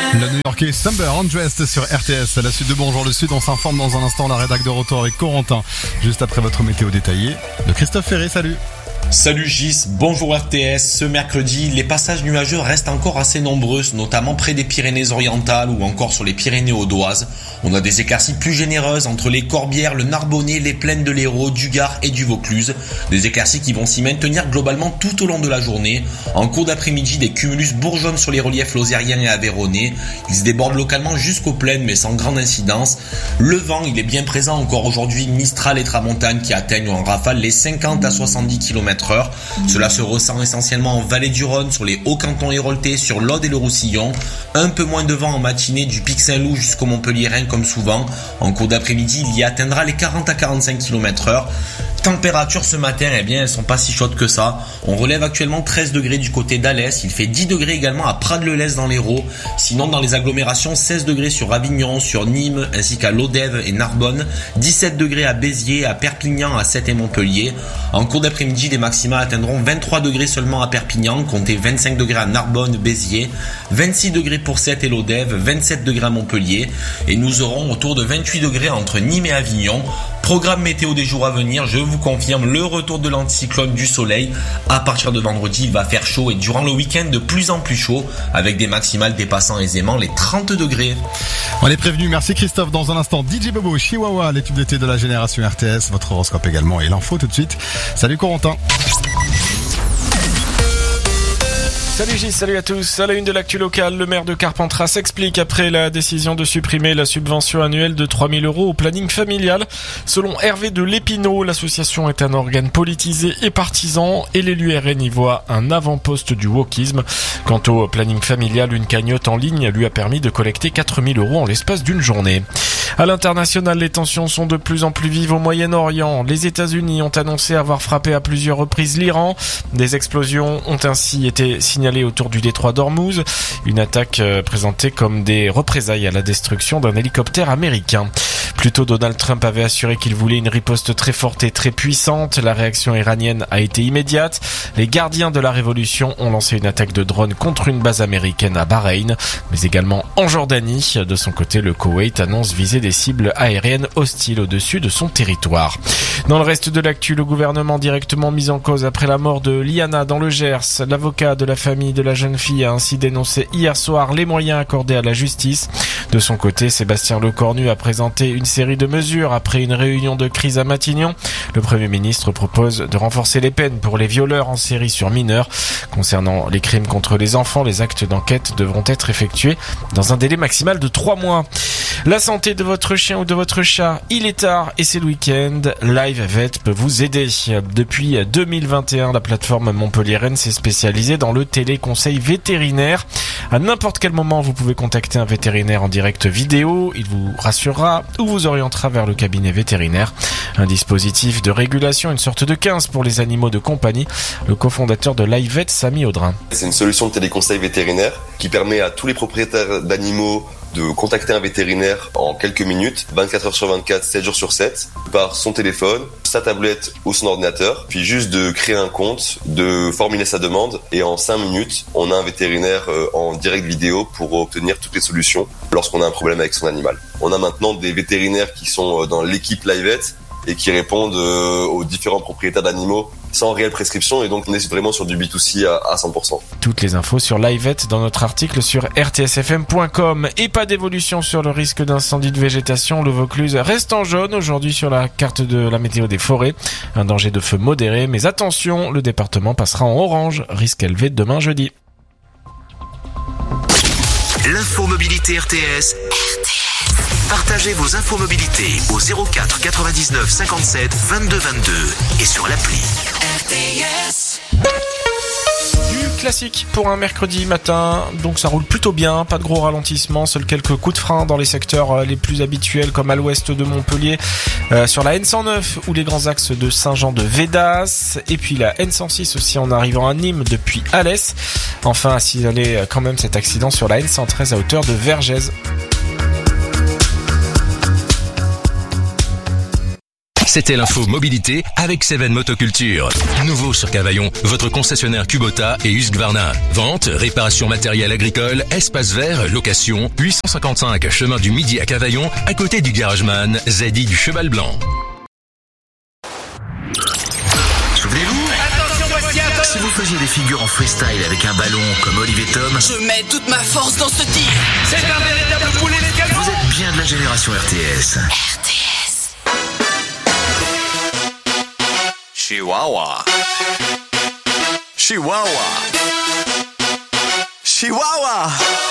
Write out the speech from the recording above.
Le New-Yorkais Summer Undressed sur RTS. À la suite de Bonjour le Sud, on s'informe dans un instant. La rédac de retour avec Corentin. Juste après votre météo détaillée de Christophe Ferré. Salut. Salut Gis, bonjour RTS. Ce mercredi, les passages nuageux restent encore assez nombreux, notamment près des Pyrénées-Orientales ou encore sur les Pyrénées audoises. On a des éclaircies plus généreuses entre les Corbières, le Narbonnais, les plaines de l'Hérault, du Gard et du Vaucluse. Des éclaircies qui vont s'y maintenir globalement tout au long de la journée. En cours d'après-midi, des cumulus bourgeonnent sur les reliefs lozériens et aveyronnais. Ils se débordent localement jusqu'aux plaines mais sans grande incidence. Le vent, il est bien présent encore aujourd'hui, Mistral et Tramontane qui atteignent en rafale les 50 à 70 km/h. Cela se ressent essentiellement en vallée du Rhône, sur les hauts cantons héroltais, sur l'Aude et le Roussillon. Un peu moins de vent en matinée du Pic Saint-Loup jusqu'au Montpellier-Rhin comme souvent. En cours d'après-midi, il y atteindra les 40 à 45 km/h. Températures ce matin, elles sont pas si chaudes que ça. On relève actuellement 13 degrés du côté d'Alès. Il fait 10 degrés également à Prades-le-Lez dans l'Hérault. Sinon, dans les agglomérations, 16 degrés sur Avignon, sur Nîmes, ainsi qu'à Lodève et Narbonne. 17 degrés à Béziers, à Perpignan, à Sète et Montpellier. En cours d'après-midi, les maxima atteindront 23 degrés seulement à Perpignan, comptez 25 degrés à Narbonne, Béziers, 26 degrés pour Sète et Lodève, 27 degrés à Montpellier. Et nous aurons autour de 28 degrés entre Nîmes et Avignon. Programme météo des jours à venir, je vous confirme le retour de l'anticyclone du soleil. À partir de vendredi, il va faire chaud et durant le week-end de plus en plus chaud avec des maximales dépassant aisément les 30 degrés. On est prévenu, merci Christophe. Dans un instant, DJ Bobo, Chihuahua, l'étude d'été de la génération RTS, votre horoscope également et l'info tout de suite. Salut Corentin. Salut Gilles, salut à tous. À la une de l'actu locale, le maire de Carpentras s'explique après la décision de supprimer la subvention annuelle de 3 000 € au planning familial. Selon Hervé de Lépinot, l'association est un organe politisé et partisan et l'élu RN y voit un avant-poste du wokisme. Quant au planning familial, une cagnotte en ligne lui a permis de collecter 4 000 € en l'espace d'une journée. À l'international, les tensions sont de plus en plus vives au Moyen-Orient. Les États-Unis ont annoncé avoir frappé à plusieurs reprises l'Iran. Des explosions ont ainsi été signalées autour du détroit d'Ormuz. Une attaque présentée comme des représailles à la destruction d'un hélicoptère américain. Plus tôt, Donald Trump avait assuré qu'il voulait une riposte très forte et très puissante. La réaction iranienne a été immédiate. Les gardiens de la révolution ont lancé une attaque de drone contre une base américaine à Bahreïn, mais également en Jordanie. De son côté, le Koweït annonce viser des cibles aériennes hostiles au-dessus de son territoire. Dans le reste de l'actu, le gouvernement directement mis en cause après la mort de Liana dans le Gers. L'avocat de la famille de la jeune fille a ainsi dénoncé hier soir les moyens accordés à la justice. De son côté, Sébastien Lecornu a présenté une série de mesures après une réunion de crise à Matignon. Le Premier ministre propose de renforcer les peines pour les violeurs en série sur mineurs. Concernant les crimes contre les enfants, les actes d'enquête devront être effectués dans un délai maximal de 3 mois. La santé de votre chien ou de votre chat, il est tard et c'est le week-end. Live Vet peut vous aider. Depuis 2021, la plateforme Montpellier-Rennes s'est spécialisée dans le téléconseil vétérinaire. À n'importe quel moment, vous pouvez contacter un vétérinaire en direct vidéo. Il vous rassurera ou vous orientera vers le cabinet vétérinaire. Un dispositif de régulation, une sorte de 15 pour les animaux de compagnie. Le cofondateur de Live Vet, Samy Audrin. C'est une solution de téléconseil vétérinaire qui permet à tous les propriétaires d'animaux de contacter un vétérinaire en quelques minutes, 24 heures sur 24, 7 jours sur 7, par son téléphone, sa tablette ou son ordinateur, puis juste de créer un compte, de formuler sa demande, et en 5 minutes, on a un vétérinaire en direct vidéo pour obtenir toutes les solutions lorsqu'on a un problème avec son animal. On a maintenant des vétérinaires qui sont dans l'équipe Live Vet et qui répondent aux différents propriétaires d'animaux sans réelle prescription, et donc on est vraiment sur du B2C à 100%. Toutes les infos sur Live Vet dans notre article sur rtsfm.com. Et pas d'évolution sur le risque d'incendie de végétation. Le Vaucluse reste en jaune aujourd'hui sur la carte de la météo des forêts. Un danger de feu modéré, mais attention, le département passera en orange, risque élevé demain jeudi. L'info mobilité RTS. Partagez vos infos mobilité au 04 99 57 22 22 et sur l'appli RTS. Du classique pour un mercredi matin, donc ça roule plutôt bien, pas de gros ralentissements, seuls quelques coups de frein dans les secteurs les plus habituels comme à l'ouest de Montpellier, sur la N109 ou les grands axes de Saint-Jean-de-Védas, et puis la N106 aussi en arrivant à Nîmes depuis Alès. Enfin, à signaler quand même cet accident sur la N113 à hauteur de Vergès. C'était l'info mobilité avec Seven Motoculture. Nouveau sur Cavaillon, votre concessionnaire Kubota et Husqvarna. Vente, réparation matériel agricole, espace vert, location, 855 chemin du Midi à Cavaillon, à côté du Garageman, Zadi du Cheval Blanc. Souvenez-vous, si vous faisiez des figures en freestyle avec un ballon comme Olivier Tom, je mets toute ma force dans ce tir. C'est un véritable boulet les canons. Vous êtes bien de la génération RTS. Chihuahua. Chihuahua. Chihuahua.